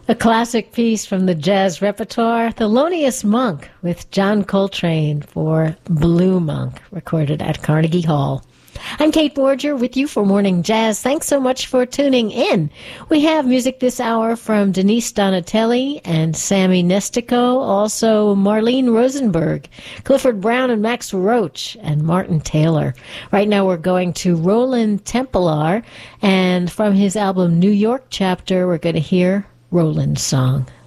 A classic piece from the jazz repertoire, Thelonious Monk with John Coltrane for Blue Monk, recorded at Carnegie Hall. I'm Kate Borger with you for Morning Jazz. Thanks so much for tuning in. We have music this hour from Denise Donatelli and Sammy Nestico, also Marlene Rosenberg, Clifford Brown and Max Roach, and Martin Taylor. Right now we're going to Roland Templar, and from his album New York Chapter, we're going to hear Roland's Song.